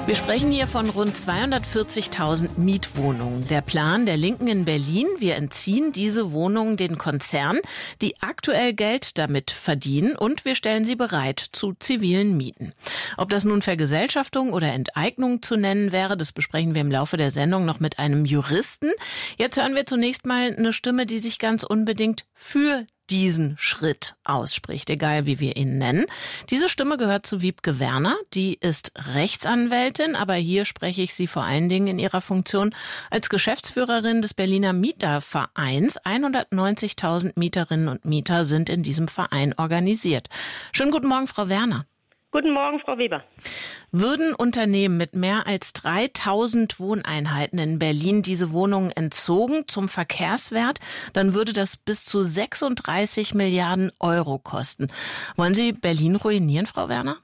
Wir sprechen hier von rund 240.000 Mietwohnungen. Der Plan der Linken in Berlin: wir entziehen diese Wohnungen den Konzernen, die aktuell Geld damit verdienen, und wir stellen sie bereit zu zivilen Mieten. Ob das nun Vergesellschaftung oder Enteignung zu nennen wäre, das besprechen wir im Laufe der Sendung noch mit einem Juristen. Jetzt hören wir zunächst mal eine Stimme, die sich ganz unbedingt für diesen Schritt ausspricht, egal wie wir ihn nennen. Diese Stimme gehört zu Wiebke Werner, die ist Rechtsanwältin, aber hier spreche ich sie vor allen Dingen in ihrer Funktion als Geschäftsführerin des Berliner Mietervereins. 190.000 Mieterinnen und Mieter sind in diesem Verein organisiert. Schönen guten Morgen, Frau Werner. Guten Morgen, Frau Weber. Würden Unternehmen mit mehr als 3.000 Wohneinheiten in Berlin diese Wohnungen entzogen zum Verkehrswert, dann würde das bis zu 36 Milliarden Euro kosten. Wollen Sie Berlin ruinieren, Frau Werner?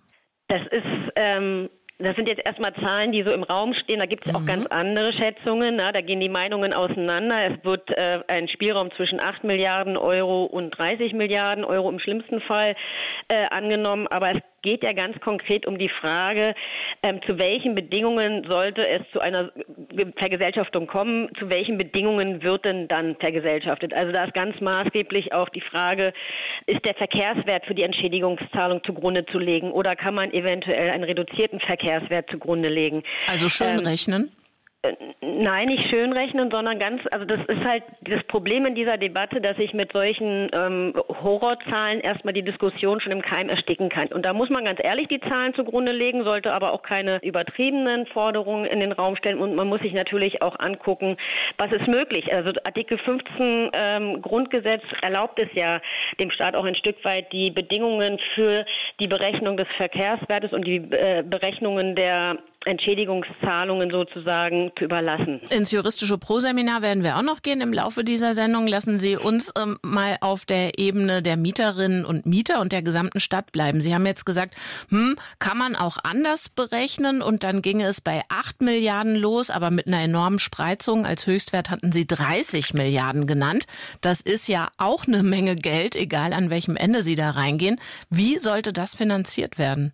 Das sind jetzt erstmal Zahlen, die so im Raum stehen. Da gibt es auch ganz andere Schätzungen. Da gehen die Meinungen auseinander. Es wird ein Spielraum zwischen 8 Milliarden Euro und 30 Milliarden Euro im schlimmsten Fall angenommen. Aber es geht ja ganz konkret um die Frage, zu welchen Bedingungen sollte es zu einer Vergesellschaftung kommen? Zu welchen Bedingungen wird denn dann vergesellschaftet? Also da ist ganz maßgeblich auch die Frage, ist der Verkehrswert für die Entschädigungszahlung zugrunde zu legen oder kann man eventuell einen reduzierten Verkehrswert zugrunde legen? Also schön rechnen? Nein, nicht schön rechnen, sondern also das ist halt das Problem in dieser Debatte, dass ich mit solchen Horrorzahlen erstmal die Diskussion schon im Keim ersticken kann. Und da muss man ganz ehrlich die Zahlen zugrunde legen, sollte aber auch keine übertriebenen Forderungen in den Raum stellen. Und man muss sich natürlich auch angucken, was ist möglich. Also Artikel 15 Grundgesetz erlaubt es ja dem Staat auch ein Stück weit, die Bedingungen für die Berechnung des Verkehrswertes und die Berechnungen der Entschädigungszahlungen sozusagen zu überlassen. Ins juristische Proseminar werden wir auch noch gehen im Laufe dieser Sendung. Lassen Sie uns mal auf der Ebene der Mieterinnen und Mieter und der gesamten Stadt bleiben. Sie haben jetzt gesagt, kann man auch anders berechnen, und dann ginge es bei 8 Milliarden los, aber mit einer enormen Spreizung. Als Höchstwert hatten Sie 30 Milliarden genannt. Das ist ja auch eine Menge Geld, egal an welchem Ende Sie da reingehen. Wie sollte das finanziert werden?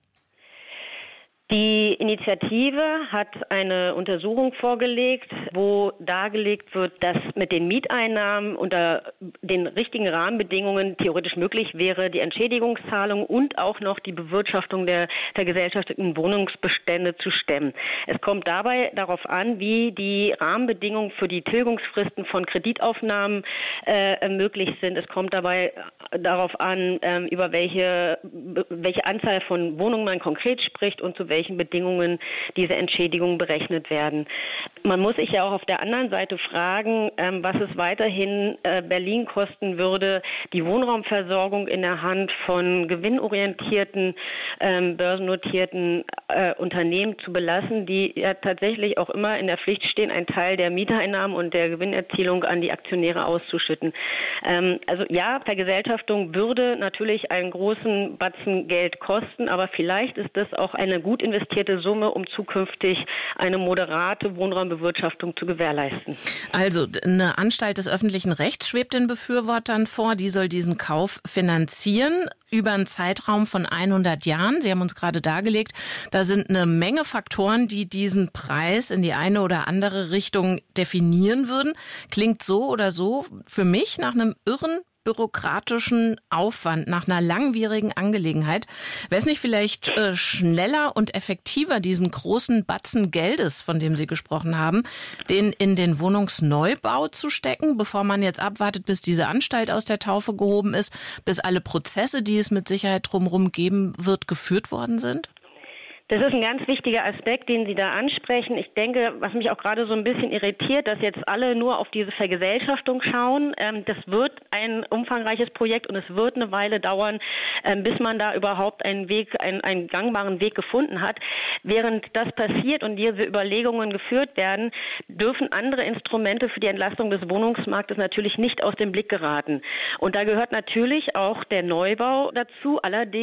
Die Initiative hat eine Untersuchung vorgelegt, wo dargelegt wird, dass mit den Mieteinnahmen unter den richtigen Rahmenbedingungen theoretisch möglich wäre, die Entschädigungszahlung und auch noch die Bewirtschaftung der vergesellschafteten Wohnungsbestände zu stemmen. Es kommt dabei darauf an, wie die Rahmenbedingungen für die Tilgungsfristen von Kreditaufnahmen möglich sind. Es kommt dabei darauf an, über welche Anzahl von Wohnungen man konkret spricht und zu welchen Bedingungen diese Entschädigungen berechnet werden. Man muss sich ja auch auf der anderen Seite fragen, was es weiterhin Berlin kosten würde, die Wohnraumversorgung in der Hand von gewinnorientierten, börsennotierten Unternehmen zu belassen, die ja tatsächlich auch immer in der Pflicht stehen, einen Teil der Mieteinnahmen und der Gewinnerzielung an die Aktionäre auszuschütten. Also ja, Vergesellschaftung würde natürlich einen großen Batzen Geld kosten, aber vielleicht ist das auch eine gut investierte Summe, um zukünftig eine moderate Wohnraumbewirtschaftung zu gewährleisten. Also eine Anstalt des öffentlichen Rechts schwebt den Befürwortern vor, die soll diesen Kauf finanzieren über einen Zeitraum von 100 Jahren. Sie haben uns gerade dargelegt, da sind eine Menge Faktoren, die diesen Preis in die eine oder andere Richtung definieren würden. Klingt so oder so für mich nach einem irren bürokratischen Aufwand, nach einer langwierigen Angelegenheit. Wäre es nicht vielleicht schneller und effektiver, diesen großen Batzen Geldes, von dem Sie gesprochen haben, den in den Wohnungsneubau zu stecken, bevor man jetzt abwartet, bis diese Anstalt aus der Taufe gehoben ist, bis alle Prozesse, die es mit Sicherheit drumherum geben wird, geführt worden sind? Das ist ein ganz wichtiger Aspekt, den Sie da ansprechen. Ich denke, was mich auch gerade so ein bisschen irritiert, dass jetzt alle nur auf diese Vergesellschaftung schauen. Das wird ein umfangreiches Projekt und es wird eine Weile dauern, bis man da überhaupt einen gangbaren Weg gefunden hat. Während das passiert und diese Überlegungen geführt werden, dürfen andere Instrumente für die Entlastung des Wohnungsmarktes natürlich nicht aus dem Blick geraten. Und da gehört natürlich auch der Neubau dazu. Allerdings